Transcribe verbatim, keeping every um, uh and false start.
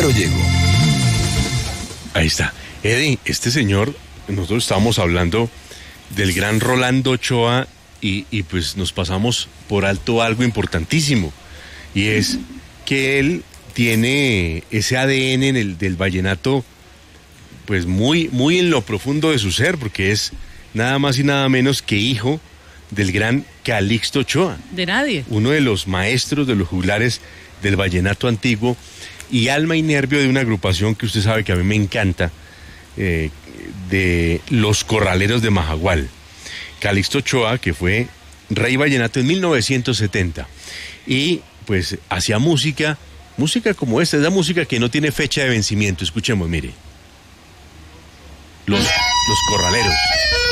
Pero llegó. Ahí está. Eddie, este señor, nosotros estábamos hablando del gran Rolando Ochoa y, y pues nos pasamos por alto algo importantísimo. Y es que él tiene ese A D N en el, del vallenato pues muy, muy en lo profundo de su ser, porque es nada más y nada menos que hijo del gran Calixto Ochoa. De nadie. Uno de los maestros de los juglares del vallenato antiguo y alma y nervio de una agrupación que usted sabe que a mí me encanta, eh, de Los Corraleros de Majagual. Calixto Ochoa, que fue rey vallenato en mil novecientos setenta, y pues hacía música, música como esta, es la música que no tiene fecha de vencimiento. Escuchemos, mire. Los, los Corraleros.